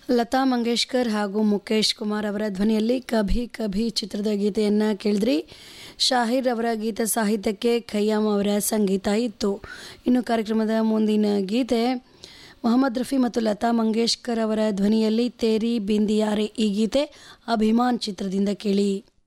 ಲತಾ ಮಂಗೇಶ್ಕರ್ ಹಾಗೂ ಮುಖೇಶ್ ಕುಮಾರ್ ಅವರ ಧ್ವನಿಯಲ್ಲಿ ಕಭಿ ಕಭಿ ಚಿತ್ರದ ಗೀತೆಯನ್ನು ಕೇಳಿದ್ರಿ. ಶಾಹಿರ್ ಅವರ ಗೀತ ಸಾಹಿತ್ಯಕ್ಕೆ ಖಯ್ಯಾಮ್ ಅವರ ಸಂಗೀತ ಇತ್ತು. ಇನ್ನು ಕಾರ್ಯಕ್ರಮದ ಮುಂದಿನ ಗೀತೆ ಮೊಹಮ್ಮದ್ ರಫಿ ಮತ್ತು ಲತಾ ಮಂಗೇಶ್ಕರ್ ಅವರ ಧ್ವನಿಯಲ್ಲಿ ತೇರಿ ಬಿಂದಿಯಾರೆ. ಈ ಗೀತೆ ಅಭಿಮಾನ್ ಚಿತ್ರದಿಂದ ಕೇಳಿ.